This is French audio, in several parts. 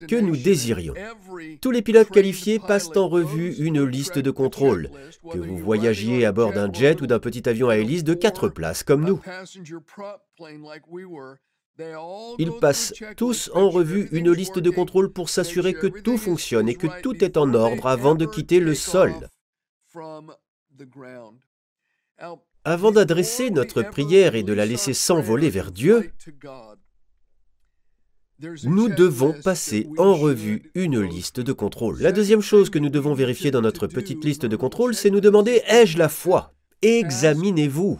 que nous désirions. Tous les pilotes qualifiés passent en revue une liste de contrôle, que vous voyagiez à bord d'un jet ou d'un petit avion à hélice de 4 places comme nous. Ils passent tous en revue une liste de contrôle pour s'assurer que tout fonctionne et que tout est en ordre avant de quitter le sol. Avant d'adresser notre prière et de la laisser s'envoler vers Dieu, nous devons passer en revue une liste de contrôle. La deuxième chose que nous devons vérifier dans notre petite liste de contrôle, c'est nous demander « Ai-je la foi ?» Examinez-vous.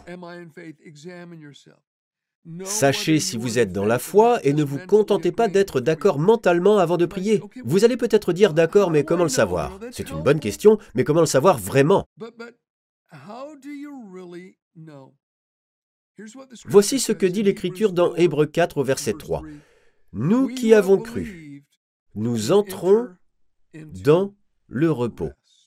Sachez si vous êtes dans la foi et ne vous contentez pas d'être d'accord mentalement avant de prier. Vous allez peut-être dire « D'accord, mais comment le savoir ?» C'est une bonne question, mais comment le savoir vraiment? Voici ce que dit l'Écriture dans Hébreux 4 au verset 3. « Nous qui avons cru, nous entrons dans le repos. »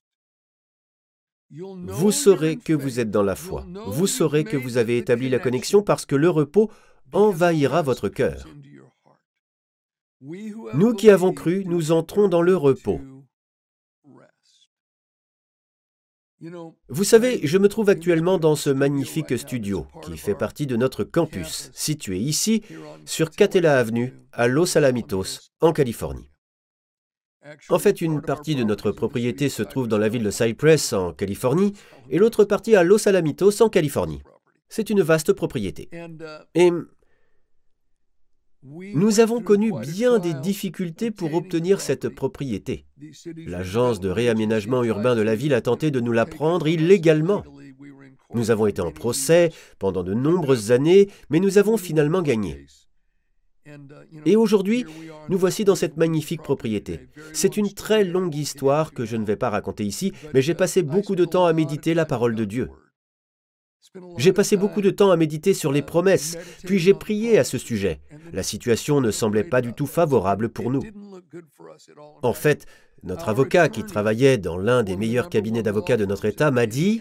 Vous saurez que vous êtes dans la foi. Vous saurez que vous avez établi la connexion parce que le repos envahira votre cœur. Nous qui avons cru, nous entrons dans le repos. Vous savez, je me trouve actuellement dans ce magnifique studio qui fait partie de notre campus, situé ici, sur Catella Avenue, à Los Alamitos, en Californie. En fait, une partie de notre propriété se trouve dans la ville de Cypress, en Californie, et l'autre partie à Los Alamitos, en Californie. C'est une vaste propriété. Et nous avons connu bien des difficultés pour obtenir cette propriété. L'agence de réaménagement urbain de la ville a tenté de nous la prendre illégalement. Nous avons été en procès pendant de nombreuses années, mais nous avons finalement gagné. Et aujourd'hui, nous voici dans cette magnifique propriété. C'est une très longue histoire que je ne vais pas raconter ici, mais j'ai passé beaucoup de temps à méditer la parole de Dieu. J'ai passé beaucoup de temps à méditer sur les promesses, puis j'ai prié à ce sujet. La situation ne semblait pas du tout favorable pour nous. En fait, notre avocat, qui travaillait dans l'un des meilleurs cabinets d'avocats de notre État, m'a dit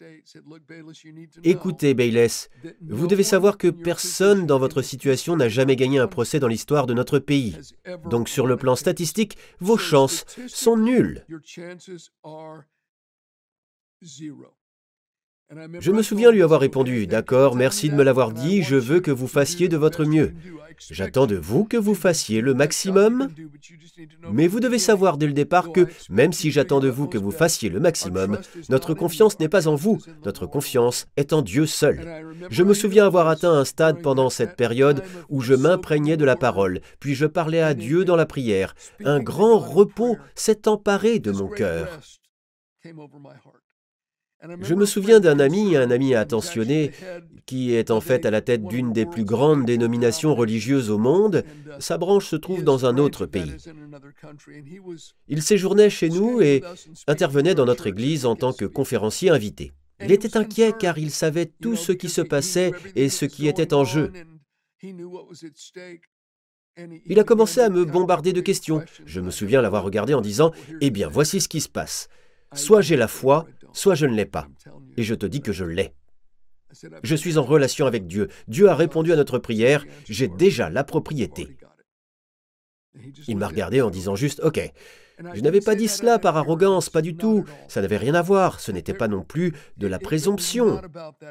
« Écoutez, Bayless, vous devez savoir que personne dans votre situation n'a jamais gagné un procès dans l'histoire de notre pays. Donc sur le plan statistique, vos chances sont nulles. » Je me souviens lui avoir répondu « D'accord, merci de me l'avoir dit, je veux que vous fassiez de votre mieux. J'attends de vous que vous fassiez le maximum, mais vous devez savoir dès le départ que, même si j'attends de vous que vous fassiez le maximum, notre confiance n'est pas en vous, notre confiance est en Dieu seul. » Je me souviens avoir atteint un stade pendant cette période où je m'imprégnais de la parole, puis je parlais à Dieu dans la prière. Un grand repos s'est emparé de mon cœur. Je me souviens d'un ami, un ami attentionné, qui est en fait à la tête d'une des plus grandes dénominations religieuses au monde. Sa branche se trouve dans un autre pays. Il séjournait chez nous et intervenait dans notre église en tant que conférencier invité. Il était inquiet car il savait tout ce qui se passait et ce qui était en jeu. Il a commencé à me bombarder de questions. Je me souviens l'avoir regardé en disant « Eh bien, voici ce qui se passe. Soit j'ai la foi, soit je ne l'ai pas. Et je te dis que je l'ai. Je suis en relation avec Dieu. Dieu a répondu à notre prière. J'ai déjà la propriété. » Il m'a regardé en disant juste « Ok, je n'avais pas dit cela par arrogance, pas du tout. Ça n'avait rien à voir. Ce n'était pas non plus de la présomption.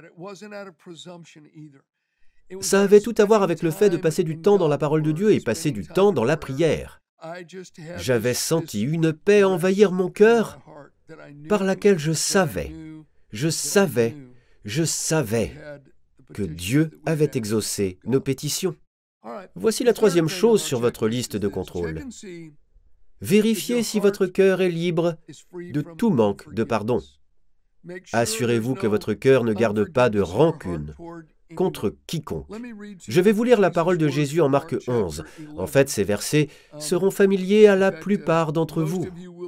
Ça avait tout à voir avec le fait de passer du temps dans la parole de Dieu et passer du temps dans la prière. J'avais senti une paix envahir mon cœur par laquelle je savais que Dieu avait exaucé nos pétitions. Voici la troisième chose sur votre liste de contrôle. Vérifiez si votre cœur est libre de tout manque de pardon. Assurez-vous que votre cœur ne garde pas de rancune contre quiconque. Je vais vous lire la parole de Jésus en Marc 11. En fait, ces versets seront familiers à la plupart d'entre vous.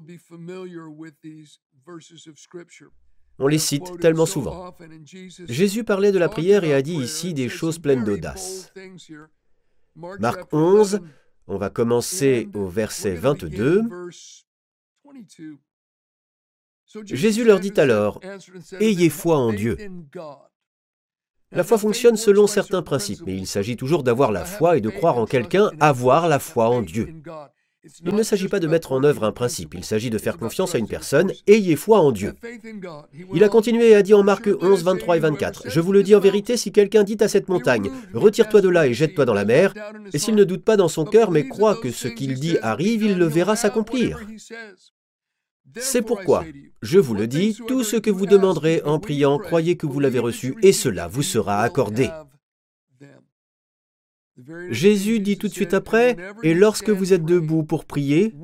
On les cite tellement souvent. Jésus parlait de la prière et a dit ici des choses pleines d'audace. Marc 11, on va commencer au verset 22. Jésus leur dit alors, « Ayez foi en Dieu. » La foi fonctionne selon certains principes, mais il s'agit toujours d'avoir la foi et de croire en quelqu'un, avoir la foi en Dieu. Il ne s'agit pas de mettre en œuvre un principe, il s'agit de faire confiance à une personne. Ayez foi en Dieu. Il a continué et a dit en Marc 11, 23 et 24, « Je vous le dis en vérité, si quelqu'un dit à cette montagne, « Retire-toi de là et jette-toi dans la mer », et s'il ne doute pas dans son cœur, mais croit que ce qu'il dit arrive, il le verra s'accomplir. C'est pourquoi, je vous le dis, tout ce que vous demanderez en priant, croyez que vous l'avez reçu, et cela vous sera accordé. » Jésus dit tout de suite après, « Et lorsque vous êtes debout pour prier,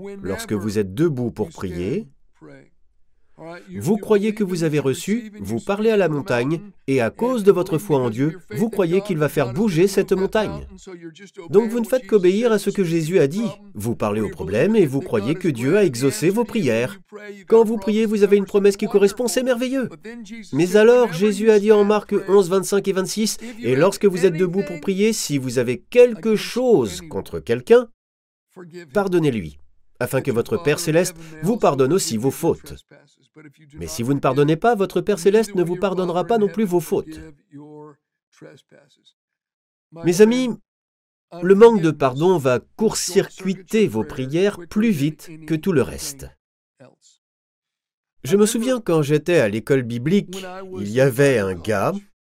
vous croyez que vous avez reçu, vous parlez à la montagne, et à cause de votre foi en Dieu, vous croyez qu'il va faire bouger cette montagne. Donc vous ne faites qu'obéir à ce que Jésus a dit. Vous parlez au problème et vous croyez que Dieu a exaucé vos prières. Quand vous priez, vous avez une promesse qui correspond, c'est merveilleux. Mais alors, Jésus a dit en Marc 11, 25 et 26, « Et lorsque vous êtes debout pour prier, si vous avez quelque chose contre quelqu'un, pardonnez-lui, afin que votre Père céleste vous pardonne aussi vos fautes. Mais si vous ne pardonnez pas, votre Père céleste ne vous pardonnera pas non plus vos fautes. » Mes amis, le manque de pardon va court-circuiter vos prières plus vite que tout le reste. Je me souviens quand j'étais à l'école biblique, il y avait un gars,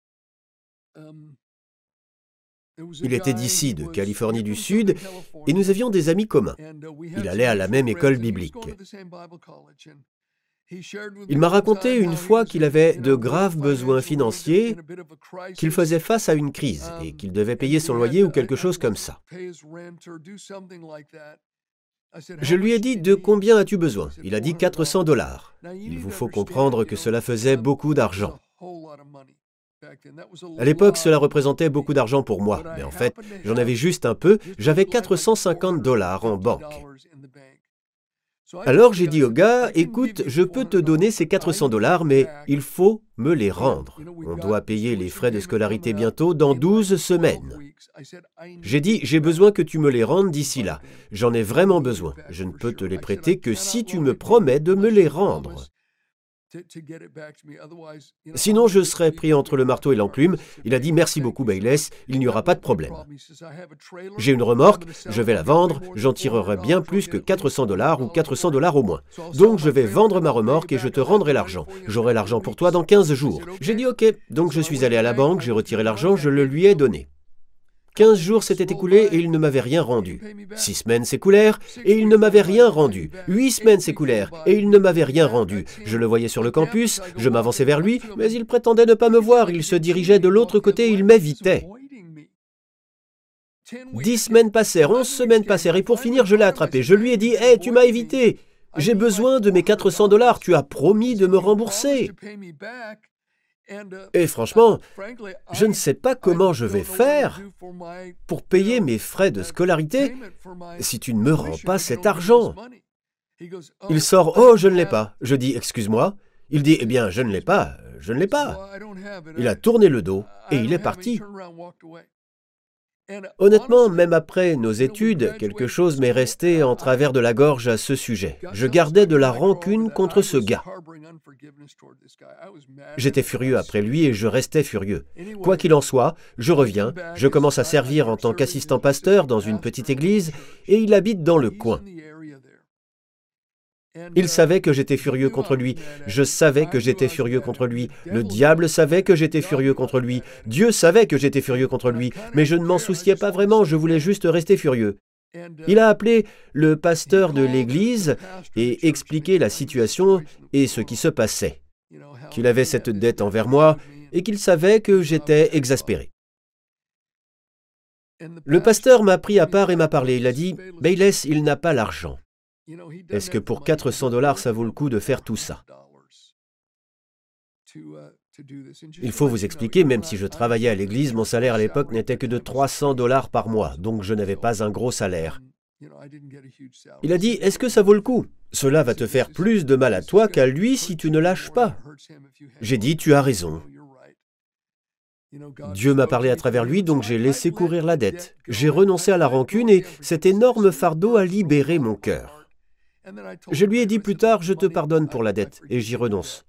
il était d'ici, de Californie du Sud, et nous avions des amis communs. Il allait à la même école biblique. Il m'a raconté une fois qu'il avait de graves besoins financiers, qu'il faisait face à une crise et qu'il devait payer son loyer ou quelque chose comme ça. Je lui ai dit « De combien as-tu besoin ?» Il a dit « 400 $. Il vous faut comprendre que cela faisait beaucoup d'argent. À l'époque, cela représentait beaucoup d'argent pour moi, mais en fait, j'en avais juste un peu, j'avais 450 $ en banque. Alors j'ai dit au gars, « Écoute, je peux te donner ces 400 $, mais il faut me les rendre. On doit payer les frais de scolarité bientôt dans 12 semaines. » J'ai dit, « J'ai besoin que tu me les rendes d'ici là. J'en ai vraiment besoin. Je ne peux te les prêter que si tu me promets de me les rendre. Sinon, je serais pris entre le marteau et l'enclume. » Il a dit « Merci beaucoup, Bayless, il n'y aura pas de problème. J'ai une remorque, je vais la vendre, j'en tirerai bien plus que 400 $ ou 400 $ au moins. Donc je vais vendre ma remorque et je te rendrai l'argent. J'aurai l'argent pour toi dans 15 jours. » J'ai dit « Ok. » Donc je suis allé à la banque, j'ai retiré l'argent, je le lui ai donné. 15 jours s'étaient écoulés et il ne m'avait rien rendu. 6 semaines s'écoulèrent et il ne m'avait rien rendu. 8 semaines s'écoulèrent et il ne m'avait rien rendu. Je le voyais sur le campus, je m'avançais vers lui, mais il prétendait ne pas me voir. Il se dirigeait de l'autre côté et il m'évitait. 10 semaines passèrent, 11 semaines passèrent et pour finir, je l'ai attrapé. Je lui ai dit « Hey, tu m'as évité. J'ai besoin de mes 400 $. Tu as promis de me rembourser. » Et franchement, je ne sais pas comment je vais faire pour payer mes frais de scolarité si tu ne me rends pas cet argent. Il sort « Oh, je ne l'ai pas. » Je dis « Excuse-moi. » Il dit « Eh bien, je ne l'ai pas. Je ne l'ai pas. » Il a tourné le dos et il est parti. Honnêtement, même après nos études, quelque chose m'est resté en travers de la gorge à ce sujet. Je gardais de la rancune contre ce gars. J'étais furieux après lui et je restais furieux. Quoi qu'il en soit, je reviens, je commence à servir en tant qu'assistant pasteur dans une petite église et il habite dans le coin. Il savait que j'étais furieux contre lui. Je savais que j'étais furieux contre lui. Le diable savait que j'étais furieux contre lui. Dieu savait que j'étais furieux contre lui. Mais je ne m'en souciais pas vraiment, je voulais juste rester furieux. Il a appelé le pasteur de l'église et expliqué la situation et ce qui se passait. Qu'il avait cette dette envers moi et qu'il savait que j'étais exaspéré. Le pasteur m'a pris à part et m'a parlé. Il a dit « Bayless, il n'a pas l'argent. Est-ce que pour 400 $, ça vaut le coup de faire tout ça? Il faut vous expliquer, même si je travaillais à l'église, mon salaire à l'époque n'était que de 300 $ par mois, donc je n'avais pas un gros salaire. Il a dit, est-ce que ça vaut le coup? Cela va te faire plus de mal à toi qu'à lui si tu ne lâches pas. J'ai dit, tu as raison. Dieu m'a parlé à travers lui, donc j'ai laissé courir la dette. J'ai renoncé à la rancune et cet énorme fardeau a libéré mon cœur. Je lui ai dit plus tard, je te pardonne pour la dette, et j'y renonce.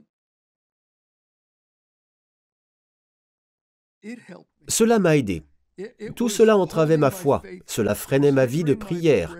Cela m'a aidé. Tout cela entravait ma foi, cela freinait ma vie de prière.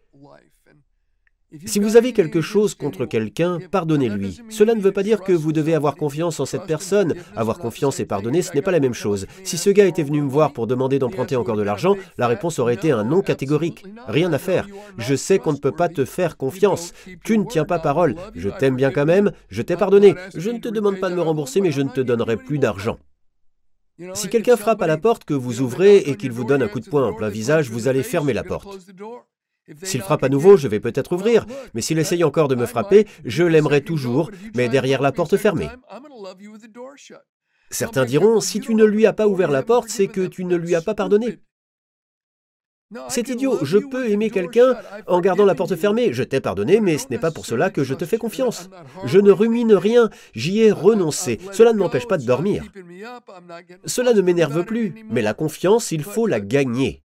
Si vous avez quelque chose contre quelqu'un, pardonnez-lui. Cela ne veut pas dire que vous devez avoir confiance en cette personne. Avoir confiance et pardonner, ce n'est pas la même chose. Si ce gars était venu me voir pour demander d'emprunter encore de l'argent, la réponse aurait été un non catégorique. Rien à faire. Je sais qu'on ne peut pas te faire confiance. Tu ne tiens pas parole. Je t'aime bien quand même. Je t'ai pardonné. Je ne te demande pas de me rembourser, mais je ne te donnerai plus d'argent. Si quelqu'un frappe à la porte que vous ouvrez et qu'il vous donne un coup de poing en plein visage, vous allez fermer la porte. S'il frappe à nouveau, je vais peut-être ouvrir, mais s'il essaye encore de me frapper, je l'aimerai toujours, mais derrière la porte fermée. Certains diront, si tu ne lui as pas ouvert la porte, c'est que tu ne lui as pas pardonné. C'est idiot, je peux aimer quelqu'un en gardant la porte fermée. Je t'ai pardonné, mais ce n'est pas pour cela que je te fais confiance. Je ne rumine rien, j'y ai renoncé. Cela ne m'empêche pas de dormir. Cela ne m'énerve plus, mais la confiance, il faut la gagner.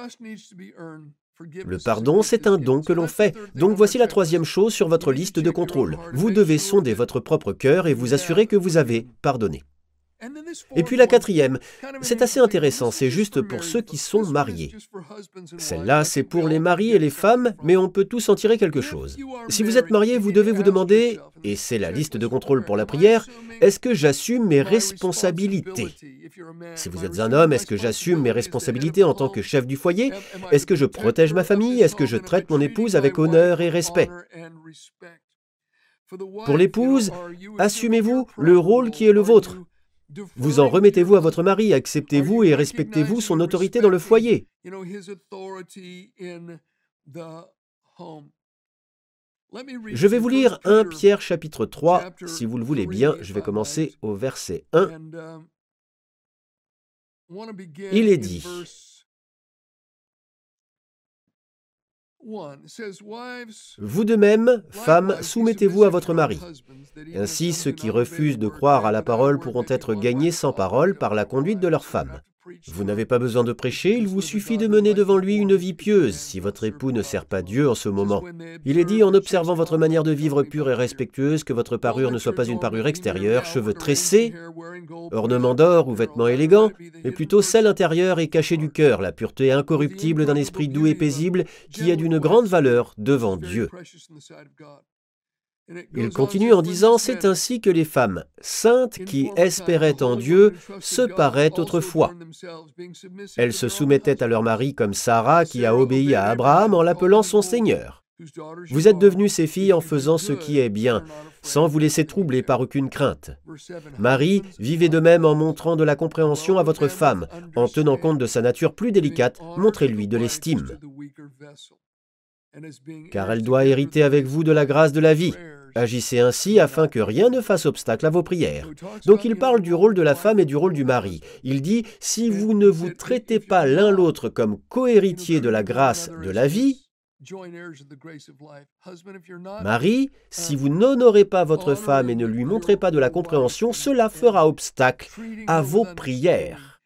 Le pardon, c'est un don que l'on fait. Donc voici la troisième chose sur votre liste de contrôle. Vous devez sonder votre propre cœur et vous assurer que vous avez pardonné. Et puis la quatrième, c'est assez intéressant, c'est juste pour ceux qui sont mariés. Celle-là, c'est pour les maris et les femmes, mais on peut tous en tirer quelque chose. Si vous êtes marié, vous devez vous demander, et c'est la liste de contrôle pour la prière, est-ce que j'assume mes responsabilités? Si vous êtes un homme, est-ce que j'assume mes responsabilités en tant que chef du foyer? Est-ce que je protège ma famille? Est-ce que je traite mon épouse avec honneur et respect? Pour l'épouse, assumez-vous le rôle qui est le vôtre. Vous en remettez-vous à votre mari, acceptez-vous et respectez-vous son autorité dans le foyer. Je vais vous lire 1 Pierre chapitre 3, si vous le voulez bien, je vais commencer au verset 1. Il est dit, vous de même, femmes, soumettez-vous à votre mari. Ainsi, ceux qui refusent de croire à la parole pourront être gagnés sans parole par la conduite de leur femme. Vous n'avez pas besoin de prêcher, il vous suffit de mener devant lui une vie pieuse, si votre époux ne sert pas Dieu en ce moment. Il est dit, en observant votre manière de vivre pure et respectueuse, que votre parure ne soit pas une parure extérieure, cheveux tressés, ornements d'or ou vêtements élégants, mais plutôt celle intérieure et cachée du cœur, la pureté incorruptible d'un esprit doux et paisible, qui est d'une grande valeur devant Dieu. Il continue en disant, c'est ainsi que les femmes saintes qui espéraient en Dieu se paraient autrefois. Elles se soumettaient à leur mari comme Sarah qui a obéi à Abraham en l'appelant son Seigneur. Vous êtes devenus ses filles en faisant ce qui est bien, sans vous laisser troubler par aucune crainte. Marie, vivez de même en montrant de la compréhension à votre femme, en tenant compte de sa nature plus délicate, montrez-lui de l'estime. Car elle doit hériter avec vous de la grâce de la vie. Agissez ainsi afin que rien ne fasse obstacle à vos prières. Donc il parle du rôle de la femme et du rôle du mari. Il dit, si vous ne vous traitez pas l'un l'autre comme cohéritiers de la grâce de la vie, Marie, si vous n'honorez pas votre femme et ne lui montrez pas de la compréhension, cela fera obstacle à vos prières.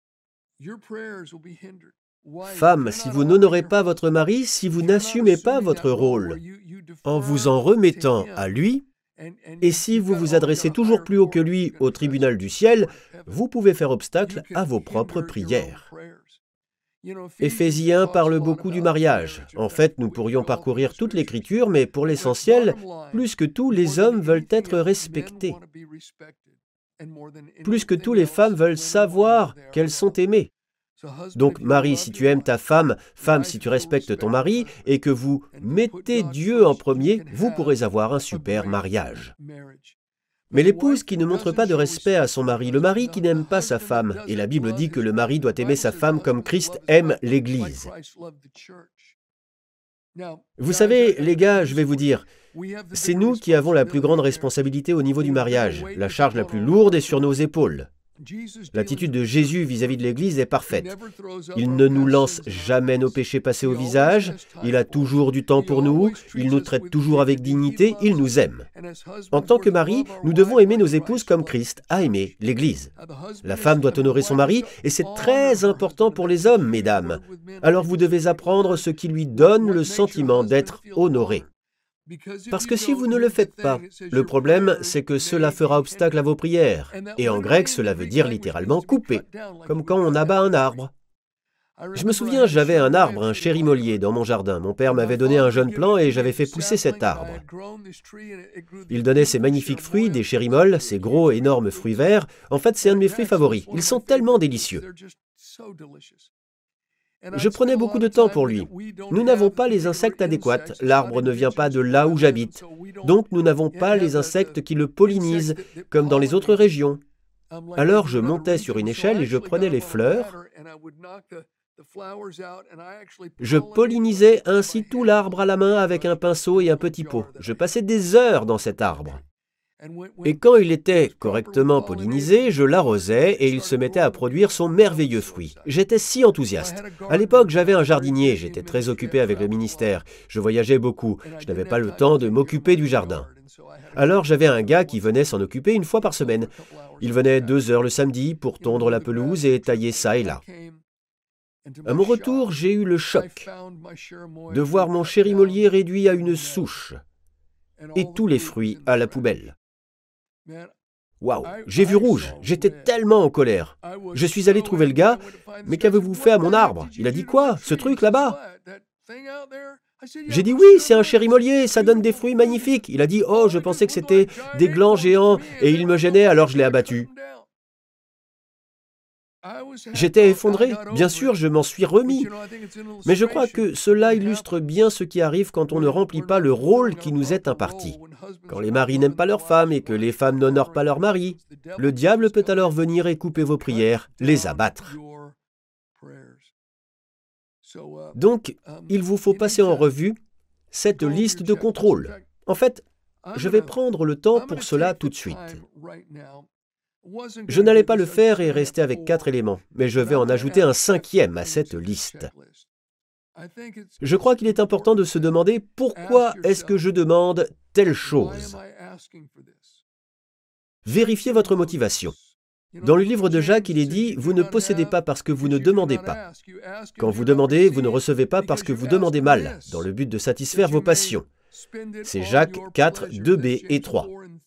Femme, si vous n'honorez pas votre mari, si vous n'assumez pas votre rôle en vous en remettant à lui, et si vous vous adressez toujours plus haut que lui au tribunal du ciel, vous pouvez faire obstacle à vos propres prières. Éphésiens parle beaucoup du mariage. En fait, nous pourrions parcourir toute l'Écriture, mais pour l'essentiel, plus que tout, les hommes veulent être respectés. Plus que tout, les femmes veulent savoir qu'elles sont aimées. Donc, mari, si tu aimes ta femme, femme, si tu respectes ton mari, et que vous mettez Dieu en premier, vous pourrez avoir un super mariage. Mais l'épouse qui ne montre pas de respect à son mari, le mari qui n'aime pas sa femme, et la Bible dit que le mari doit aimer sa femme comme Christ aime l'Église. Vous savez, les gars, je vais vous dire, c'est nous qui avons la plus grande responsabilité au niveau du mariage. La charge la plus lourde est sur nos épaules. L'attitude de Jésus vis-à-vis de l'Église est parfaite. Il ne nous lance jamais nos péchés passés au visage, il a toujours du temps pour nous, il nous traite toujours avec dignité, il nous aime. En tant que mari, nous devons aimer nos épouses comme Christ a aimé l'Église. La femme doit honorer son mari, et c'est très important pour les hommes, mesdames. Alors vous devez apprendre ce qui lui donne le sentiment d'être honoré. Parce que si vous ne le faites pas, le problème, c'est que cela fera obstacle à vos prières. Et en grec, cela veut dire littéralement couper, comme quand on abat un arbre. Je me souviens, j'avais un arbre, un chérimolier, dans mon jardin. Mon père m'avait donné un jeune plant et j'avais fait pousser cet arbre. Il donnait ces magnifiques fruits, des chérimoles, ces gros, énormes fruits verts. En fait, c'est un de mes fruits favoris. Ils sont tellement délicieux. Je prenais beaucoup de temps pour lui. Nous n'avons pas les insectes adéquats. L'arbre ne vient pas de là où j'habite. Donc, nous n'avons pas les insectes qui le pollinisent, comme dans les autres régions. Alors, je montais sur une échelle et je prenais les fleurs. Je pollinisais ainsi tout l'arbre à la main avec un pinceau et un petit pot. Je passais des heures dans cet arbre. Et quand il était correctement pollinisé, je l'arrosais et il se mettait à produire son merveilleux fruit. J'étais si enthousiaste. À l'époque, j'avais un jardinier, j'étais très occupé avec le ministère. Je voyageais beaucoup, je n'avais pas le temps de m'occuper du jardin. Alors j'avais un gars qui venait s'en occuper une fois par semaine. Il venait 2 heures le samedi pour tondre la pelouse et tailler ça et là. À mon retour, j'ai eu le choc de voir mon chérimolier réduit à une souche et tous les fruits à la poubelle. Waouh, j'ai vu rouge, j'étais tellement en colère. Je suis allé trouver le gars, mais qu'avez-vous fait à mon arbre? Il a dit quoi, ce truc là-bas? J'ai dit oui, c'est un chérimolier, ça donne des fruits magnifiques. Il a dit oh, je pensais que c'était des glands géants et il me gênait alors je l'ai abattu. J'étais effondré, bien sûr, je m'en suis remis. Mais je crois que cela illustre bien ce qui arrive quand on ne remplit pas le rôle qui nous est imparti. Quand les maris n'aiment pas leurs femmes et que les femmes n'honorent pas leurs maris, le diable peut alors venir et couper vos prières, les abattre. Donc, il vous faut passer en revue cette liste de contrôles. En fait, je vais prendre le temps pour cela tout de suite. Je n'allais pas le faire et rester avec 4 éléments, mais je vais en ajouter un 5e à cette liste. Je crois qu'il est important de se demander pourquoi est-ce que je demande telle chose. Vérifiez votre motivation. Dans le livre de Jacques, il est dit « Vous ne possédez pas parce que vous ne demandez pas. Quand vous demandez, vous ne recevez pas parce que vous demandez mal, dans le but de satisfaire vos passions. » C'est Jacques 4, 2b et 3.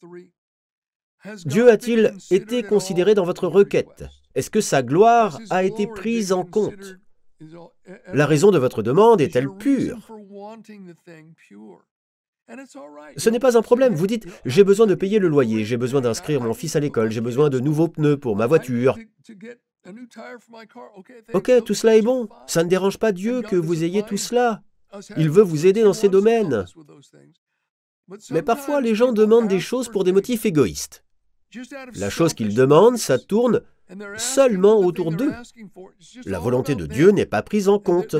Dieu a-t-il été considéré dans votre requête? Est-ce que sa gloire a été prise en compte? La raison de votre demande est-elle pure? Ce n'est pas un problème. Vous dites, j'ai besoin de payer le loyer, j'ai besoin d'inscrire mon fils à l'école, j'ai besoin de nouveaux pneus pour ma voiture. Ok, tout cela est bon. Ça ne dérange pas Dieu que vous ayez tout cela. Il veut vous aider dans ces domaines. Mais parfois, les gens demandent des choses pour des motifs égoïstes. La chose qu'ils demandent, ça tourne seulement autour d'eux. La volonté de Dieu n'est pas prise en compte.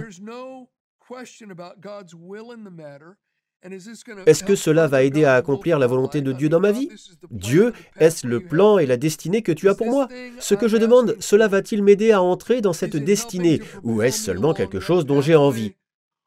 Est-ce que cela va aider à accomplir la volonté de Dieu dans ma vie? Dieu, est-ce le plan et la destinée que tu as pour moi? Ce que je demande, cela va-t-il m'aider à entrer dans cette destinée? Ou est-ce seulement quelque chose dont j'ai envie?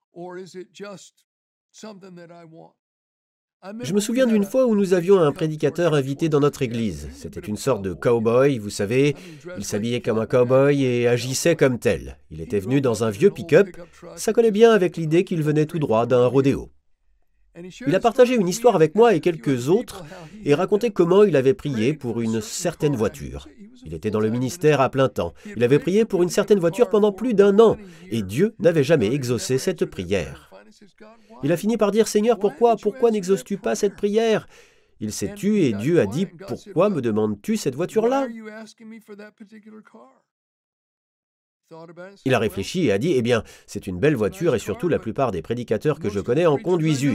Je me souviens d'une fois où nous avions un prédicateur invité dans notre église. C'était une sorte de cow-boy, vous savez. Il s'habillait comme un cow-boy et agissait comme tel. Il était venu dans un vieux pick-up. Ça collait bien avec l'idée qu'il venait tout droit d'un rodéo. Il a partagé une histoire avec moi et quelques autres et raconté comment il avait prié pour une certaine voiture. Il était dans le ministère à plein temps. Il avait prié pour une certaine voiture pendant plus d'1 an et Dieu n'avait jamais exaucé cette prière. Il a fini par dire « Seigneur, pourquoi n'exauces-tu pas cette prière ?» Il s'est tu et Dieu a dit « Pourquoi me demandes-tu cette voiture-là » Il a réfléchi et a dit « Eh bien, c'est une belle voiture et surtout la plupart des prédicateurs que je connais en conduisent une. »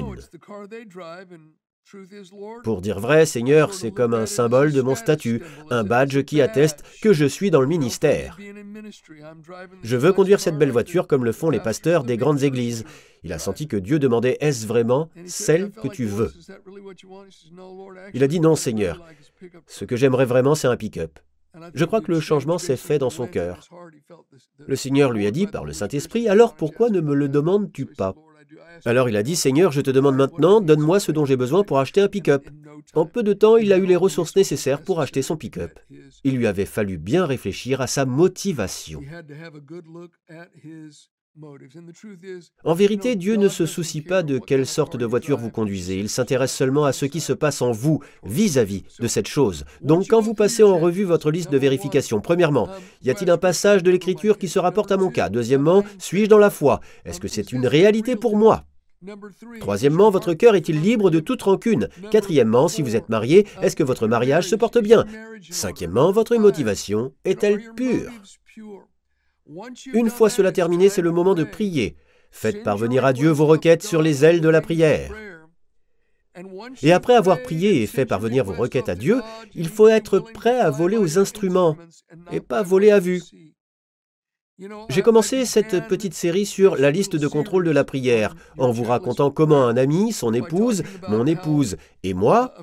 Pour dire vrai, Seigneur, c'est comme un symbole de mon statut, un badge qui atteste que je suis dans le ministère. Je veux conduire cette belle voiture comme le font les pasteurs des grandes églises. Il a senti que Dieu demandait « Est-ce vraiment celle que tu veux ?» Il a dit « Non, Seigneur. Ce que j'aimerais vraiment, c'est un pick-up. » Je crois que le changement s'est fait dans son cœur. Le Seigneur lui a dit par le Saint-Esprit « Alors pourquoi ne me le demandes-tu pas ?» Alors il a dit « Seigneur, je te demande maintenant, donne-moi ce dont j'ai besoin pour acheter un pick-up. » En peu de temps, il a eu les ressources nécessaires pour acheter son pick-up. Il lui avait fallu bien réfléchir à sa motivation. En vérité, Dieu ne se soucie pas de quelle sorte de voiture vous conduisez. Il s'intéresse seulement à ce qui se passe en vous, vis-à-vis de cette chose. Donc, quand vous passez en revue votre liste de vérification, premièrement, y a-t-il un passage de l'Écriture qui se rapporte à mon cas? Deuxièmement, suis-je dans la foi? Est-ce que c'est une réalité pour moi? Troisièmement, votre cœur est-il libre de toute rancune? Quatrièmement, si vous êtes marié, est-ce que votre mariage se porte bien? Cinquièmement, votre motivation est-elle pure? Une fois cela terminé, c'est le moment de prier. Faites parvenir à Dieu vos requêtes sur les ailes de la prière. Et après avoir prié et fait parvenir vos requêtes à Dieu, il faut être prêt à voler aux instruments et pas voler à vue. J'ai commencé cette petite série sur la liste de contrôle de la prière, en vous racontant comment un ami, son épouse, mon épouse et moi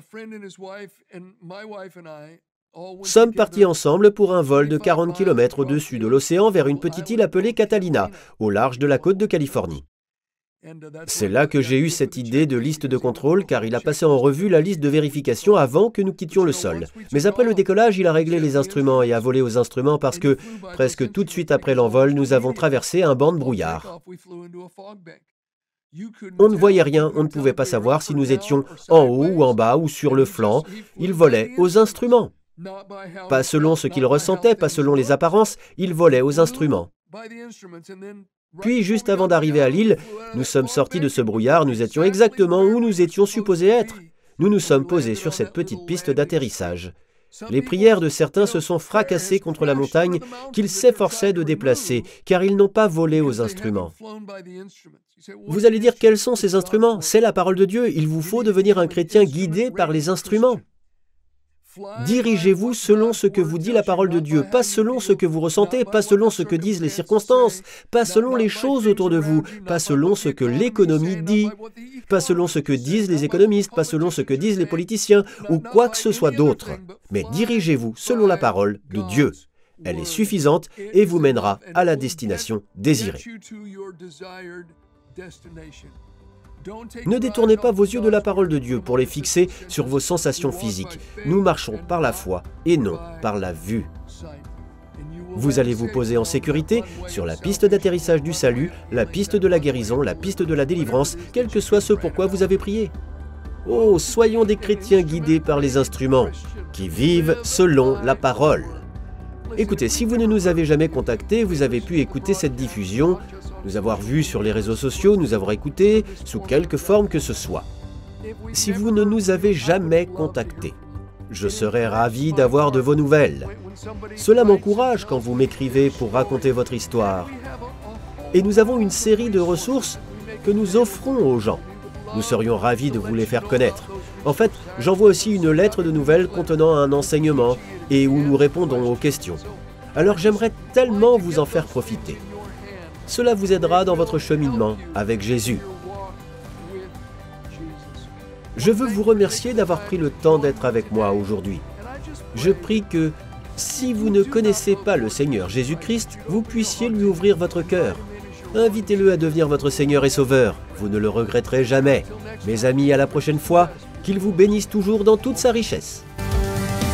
sommes partis ensemble pour un vol de 40 km au-dessus de l'océan vers une petite île appelée Catalina, au large de la côte de Californie. C'est là que j'ai eu cette idée de liste de contrôle, car il a passé en revue la liste de vérification avant que nous quittions le sol. Mais après le décollage, il a réglé les instruments et a volé aux instruments parce que, presque tout de suite après l'envol, nous avons traversé un banc de brouillard. On ne voyait rien, on ne pouvait pas savoir si nous étions en haut ou en bas ou sur le flanc. Il volait aux instruments. Pas selon ce qu'il ressentait, pas selon les apparences, il volait aux instruments. Puis, juste avant d'arriver à l'île, nous sommes sortis de ce brouillard, nous étions exactement où nous étions supposés être. Nous nous sommes posés sur cette petite piste d'atterrissage. Les prières de certains se sont fracassées contre la montagne qu'ils s'efforçaient de déplacer, car ils n'ont pas volé aux instruments. Vous allez dire, quels sont ces instruments? C'est la parole de Dieu, il vous faut devenir un chrétien guidé par les instruments. Dirigez-vous selon ce que vous dit la parole de Dieu, pas selon ce que vous ressentez, pas selon ce que disent les circonstances, pas selon les choses autour de vous, pas selon ce que l'économie dit, pas selon ce que disent les économistes, pas selon ce que disent les politiciens ou quoi que ce soit d'autre. Mais dirigez-vous selon la parole de Dieu. Elle est suffisante et vous mènera à la destination désirée. Ne détournez pas vos yeux de la parole de Dieu pour les fixer sur vos sensations physiques. Nous marchons par la foi et non par la vue. Vous allez vous poser en sécurité sur la piste d'atterrissage du salut, la piste de la guérison, la piste de la délivrance, quel que soit ce pourquoi vous avez prié. Oh, soyons des chrétiens guidés par les instruments, qui vivent selon la parole. Écoutez, si vous ne nous avez jamais contactés, vous avez pu écouter cette diffusion, nous avoir vus sur les réseaux sociaux, nous avoir écoutés, sous quelque forme que ce soit. Si vous ne nous avez jamais contactés, je serais ravi d'avoir de vos nouvelles. Cela m'encourage quand vous m'écrivez pour raconter votre histoire. Et nous avons une série de ressources que nous offrons aux gens. Nous serions ravis de vous les faire connaître. En fait, j'envoie aussi une lettre de nouvelles contenant un enseignement et où nous répondons aux questions. Alors j'aimerais tellement vous en faire profiter. Cela vous aidera dans votre cheminement avec Jésus. Je veux vous remercier d'avoir pris le temps d'être avec moi aujourd'hui. Je prie que, si vous ne connaissez pas le Seigneur Jésus-Christ, vous puissiez lui ouvrir votre cœur. Invitez-le à devenir votre Seigneur et Sauveur. Vous ne le regretterez jamais. Mes amis, à la prochaine fois, qu'il vous bénisse toujours dans toute sa richesse.